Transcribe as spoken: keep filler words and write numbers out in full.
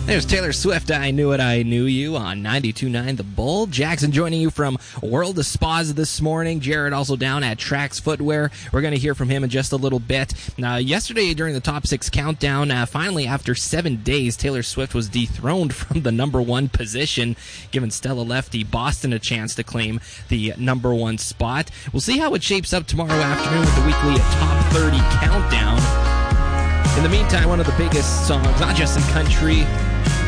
There's Taylor Swift, I Knew It, I Knew You on ninety-two point nine The Bull. Jackson joining you from World of Spas this morning. Jared also down at Trax Footwear. We're going to hear from him in just a little bit. Now, yesterday during the Top six Countdown, uh, finally after seven days, Taylor Swift was dethroned from the number one position, giving Stella Lefty Boston a chance to claim the number one spot. We'll see how it shapes up tomorrow afternoon with the weekly Top thirty Countdown. In the meantime, one of the biggest songs, not just in country,